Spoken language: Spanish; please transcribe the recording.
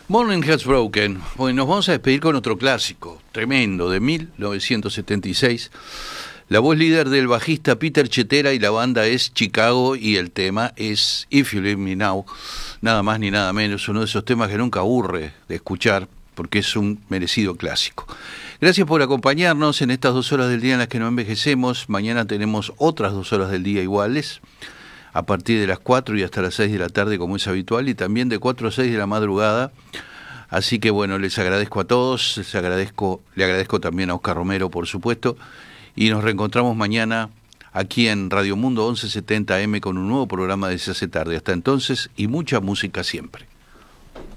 Morning Has Broken. Bueno, nos vamos a despedir con otro clásico, tremendo, de 1976. La voz líder del bajista Peter Cetera y la banda es Chicago y el tema es If You Leave Me Now. Nada más ni nada menos, uno de esos temas que nunca aburre de escuchar porque es un merecido clásico. Gracias por acompañarnos en estas 2 horas del día en las que no envejecemos. Mañana tenemos otras 2 horas del día iguales, a partir de las 4 y hasta las 6 de la tarde como es habitual, y también de 4 a 6 de la madrugada. Así que bueno, les agradezco a todos, le agradezco también a Oscar Romero, por supuesto, y nos reencontramos mañana aquí en Radio Mundo 1170 AM con un nuevo programa de Se hace tarde. Hasta entonces, y mucha música siempre.